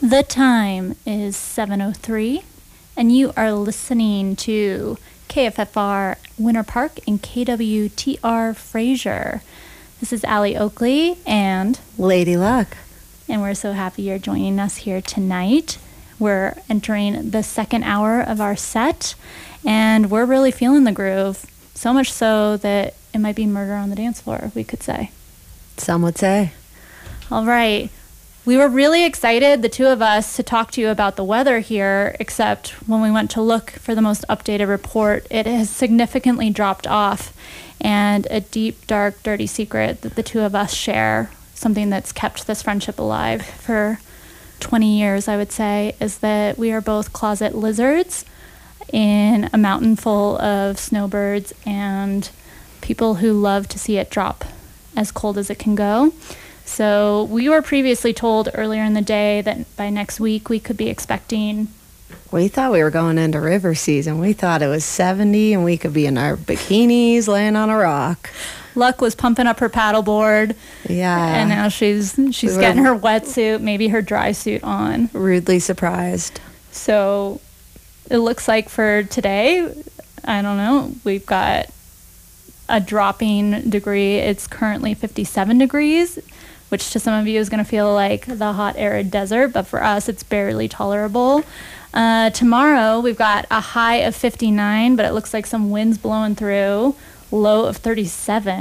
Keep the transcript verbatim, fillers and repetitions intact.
The time is seven oh three, and you are listening to K F F R Winter Park and K W T R Fraser. This is Allie Oakley and Lady Luck. And we're so happy you're joining us here tonight. We're entering the second hour of our set, and we're really feeling the groove. So much so that it might be murder on the dance floor, we could say. Some would say. All right. We were really excited, the two of us, to talk to you about the weather here, except when we went to look for the most updated report, it has significantly dropped off. And a deep, dark, dirty secret that the two of us share, something that's kept this friendship alive for twenty years, I would say, is that we are both closet lizards in a mountain full of snowbirds and people who love to see it drop as cold as it can go. So we were previously told earlier in the day that by next week we could be expecting... We thought we were going into river season. We thought it was seventy and we could be in our bikinis laying on a rock. Luck was pumping up her paddleboard. Yeah. And now she's she's we getting her wetsuit, maybe her dry suit on. Rudely surprised. So it looks like for today, I don't know, we've got a dropping degree. It's currently fifty-seven degrees, which to some of you is going to feel like the hot, arid desert, but for us, it's barely tolerable. Uh, tomorrow, we've got a high of fifty-nine, but it looks like some winds blowing through, low of thirty-seven.